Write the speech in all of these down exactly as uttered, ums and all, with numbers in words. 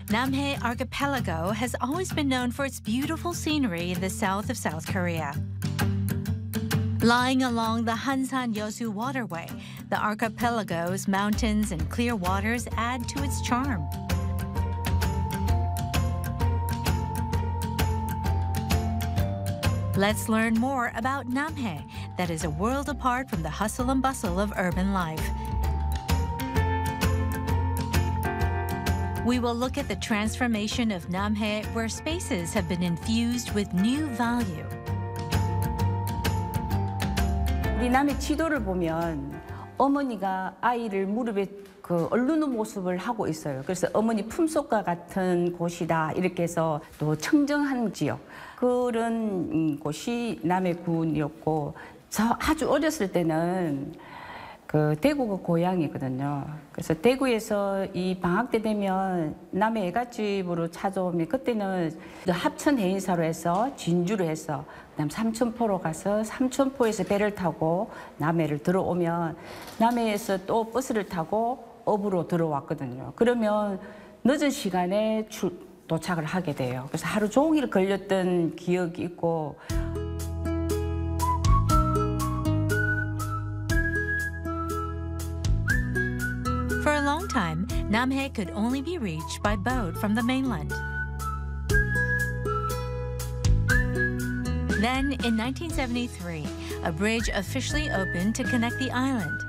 Namhae Archipelago has always been known for its beautiful scenery in the south of South Korea. Lying along the Hansan-Yeosu Waterway, the archipelago's mountains and clear waters add to its charm. Let's learn more about Namhae, that is a world apart from the hustle and bustle of urban life. We will look at the transformation of Namhae, where spaces have been infused with new value. 우리 남해 지도를 보면 어머니가 아이를 무릎에 그 얼르는 모습을 하고 있어요. 그래서 어머니 품속과 같은 곳이다 이렇게 해서 또 청정한 지역 그런 곳이 남해군이었고, 저 아주 어렸을 때는 그 대구가 고향이거든요. 그래서 대구에서 이 방학 때 되면 남해 애갓집으로 찾아오면 그때는 합천 해인사로 해서 진주로 해서 그다음 삼천포로 가서 삼천포에서 배를 타고 남해를 들어오면 남해에서 또 버스를 타고 업으로 들어왔거든요. 그러면 늦은 시간에 출, 도착을 하게 돼요. 그래서 하루 종일 걸렸던 기억이 있고. For a long time, Namhae could only be reached by boat from the mainland. Then, in nineteen seventy-three, a bridge officially opened to connect the island.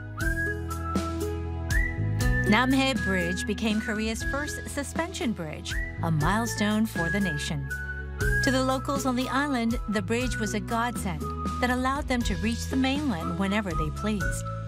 Namhae Bridge became Korea's first suspension bridge, a milestone for the nation. To the locals on the island, the bridge was a godsend that allowed them to reach the mainland whenever they pleased.